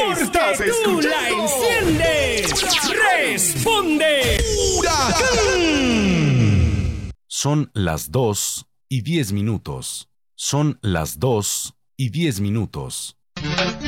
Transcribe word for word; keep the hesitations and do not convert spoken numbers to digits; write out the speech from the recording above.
Estás Porque tú la escuchando. enciendes. Responde. Huracán. Son las dos y diez minutos. Son las dos y diez minutos.